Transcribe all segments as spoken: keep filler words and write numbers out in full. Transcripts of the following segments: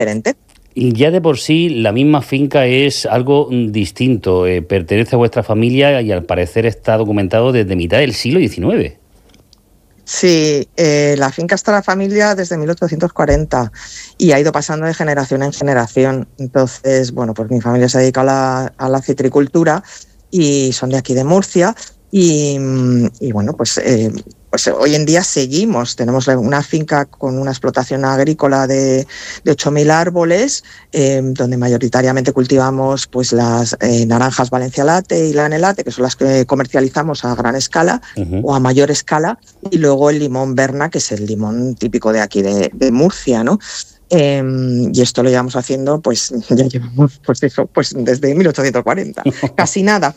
diferente. Y ya de por sí la misma finca es algo distinto, eh, pertenece a vuestra familia y al parecer está documentado desde mitad del siglo diecinueve. Sí, eh, la finca está en la familia desde mil ochocientos cuarenta y ha ido pasando de generación en generación. Entonces, bueno, pues mi familia se dedica a la, a la citricultura y son de aquí de Murcia. Y, y bueno, pues, eh, pues hoy en día seguimos. Tenemos una finca con una explotación agrícola de, de ocho mil árboles, eh, donde mayoritariamente cultivamos pues las eh, naranjas Valencia Latte y Lane Latte, que son las que comercializamos a gran escala uh-huh. o a mayor escala, y luego el limón Berna, que es el limón típico de aquí de, de Murcia, ¿no? Eh, y esto lo llevamos haciendo, pues ya llevamos, pues eso, pues desde mil ochocientos cuarenta, casi nada.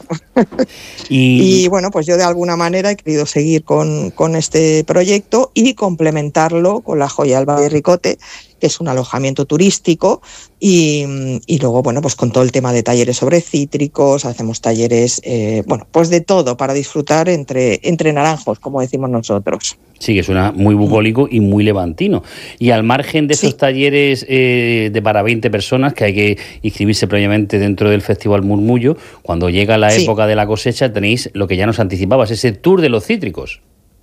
y... y bueno, pues yo de alguna manera he querido seguir con, con este proyecto y complementarlo con la joya del Valle de Ricote, que es un alojamiento turístico, y, y luego, bueno, pues con todo el tema de talleres sobre cítricos, hacemos talleres, eh, bueno, pues de todo para disfrutar entre, entre naranjos, como decimos nosotros. Sí, que suena muy bucólico y muy levantino. Y al margen de esos sí. talleres eh, de para veinte personas, que hay que inscribirse previamente dentro del Festival Murmullo, cuando llega la sí. época de la cosecha tenéis lo que ya nos anticipabas, ese tour de los cítricos.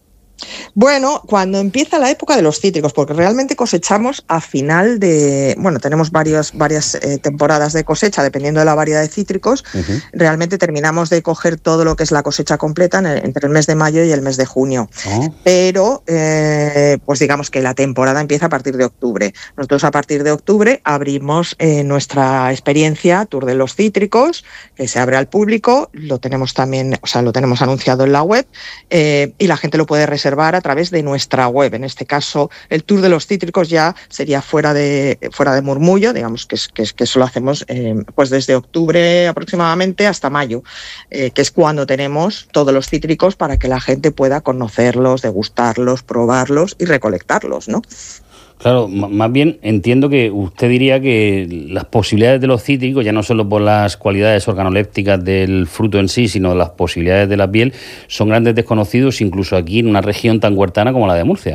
Bueno, cuando empieza la época de los cítricos, porque realmente cosechamos a final de... Bueno, tenemos varias, varias eh, temporadas de cosecha, dependiendo de la variedad de cítricos. Uh-huh. Realmente terminamos de coger todo lo que es la cosecha completa en el, entre el mes de mayo y el mes de junio. Oh. Pero, eh, pues digamos que la temporada empieza a partir de octubre. Nosotros a partir de octubre abrimos eh, nuestra experiencia Tour de los Cítricos, que se abre al público. Lo tenemos también, o sea, lo tenemos anunciado en la web eh, y la gente lo puede reservar a través de nuestra web. En este caso, el Tour de los Cítricos ya sería fuera de, fuera de Murmullo, digamos que, es, que, es, que eso lo hacemos eh, pues desde octubre aproximadamente hasta mayo, eh, que es cuando tenemos todos los cítricos para que la gente pueda conocerlos, degustarlos, probarlos y recolectarlos, ¿no? Claro, más bien entiendo que usted diría que las posibilidades de los cítricos, ya no solo por las cualidades organolépticas del fruto en sí, sino las posibilidades de la piel, son grandes desconocidos incluso aquí en una región tan huertana como la de Murcia.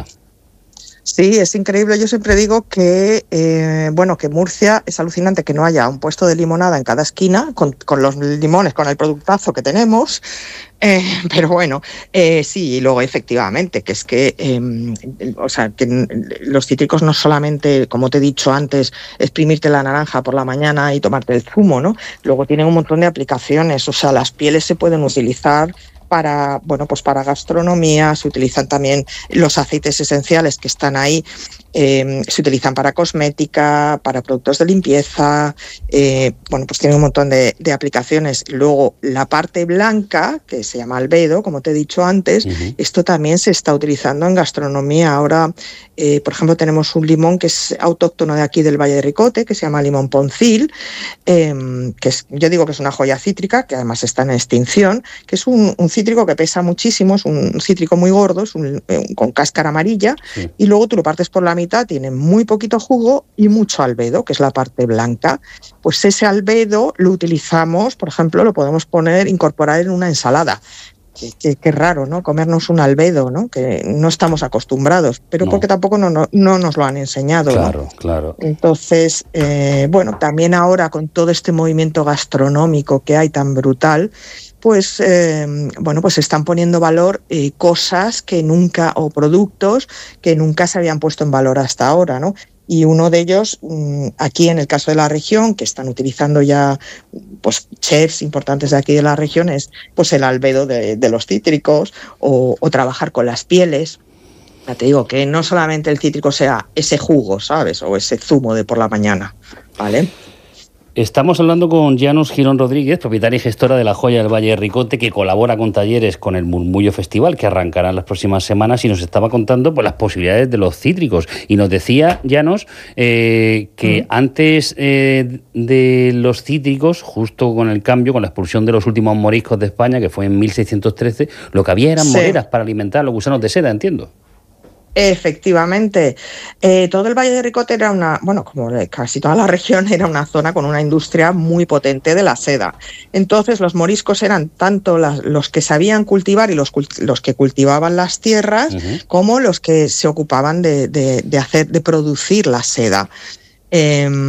Sí, es increíble. Yo siempre digo que, eh, bueno, que Murcia es alucinante que no haya un puesto de limonada en cada esquina con, con los limones, con el productazo que tenemos. Eh, pero bueno, eh, sí, y luego efectivamente, que es que, eh, o sea, que los cítricos no solamente, como te he dicho antes, exprimirte la naranja por la mañana y tomarte el zumo, ¿no? Luego tienen un montón de aplicaciones, o sea, las pieles se pueden utilizar para, bueno, pues para gastronomía, se utilizan también los aceites esenciales que están ahí, eh, se utilizan para cosmética, para productos de limpieza, eh, bueno, pues tiene un montón de, de aplicaciones. Luego la parte blanca, que se llama albedo, como te he dicho antes, uh-huh. esto también se está utilizando en gastronomía. Ahora, eh, por ejemplo, tenemos un limón que es autóctono de aquí del Valle de Ricote, que se llama limón Poncil, eh, que es, yo digo que es una joya cítrica, que además está en extinción, que es un, un cítrico que pesa muchísimo, es un cítrico muy gordo, es un, un, con cáscara amarilla, sí. y luego tú lo partes por la mitad, tiene muy poquito jugo y mucho albedo, que es la parte blanca. Pues ese albedo lo utilizamos, por ejemplo, lo podemos poner, incorporar en una ensalada. Qué, qué, qué raro, ¿no? Comernos un albedo, ¿no? Que no estamos acostumbrados, pero no. porque tampoco no, no, no nos lo han enseñado. Claro, ¿no? claro. Entonces, eh, bueno, también ahora con todo este movimiento gastronómico que hay tan brutal, pues, eh, bueno, pues se están poniendo valor eh, cosas que nunca, o productos que nunca se habían puesto en valor hasta ahora, ¿no? Y uno de ellos, aquí en el caso de la región, que están utilizando ya pues chefs importantes de aquí de la región, es pues el albedo de, de los cítricos o, o trabajar con las pieles. Ya te digo que no solamente el cítrico sea ese jugo, ¿sabes? O ese zumo de por la mañana, ¿vale? Estamos hablando con Llanos Girón Rodríguez, propietaria y gestora de la joya del Valle de Ricote, que colabora con talleres con el Murmullo Festival, que arrancará en las próximas semanas, y nos estaba contando pues, las posibilidades de los cítricos. Y nos decía, Llanos, eh, que mm. antes eh, de los cítricos, justo con el cambio, con la expulsión de los últimos moriscos de España, que fue en mil seiscientos trece, lo que había eran sí. moreras para alimentar a los gusanos de seda, entiendo. Efectivamente, eh, todo el Valle de Ricote era una, bueno, como casi toda la región, era una zona con una industria muy potente de la seda. Entonces los moriscos eran tanto las, los que sabían cultivar y los, los que cultivaban las tierras, uh-huh. como los que se ocupaban de, de, de hacer, de producir la seda. Eh,